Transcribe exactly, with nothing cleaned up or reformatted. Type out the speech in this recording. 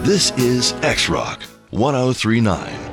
This is X-Rock one oh three point nine.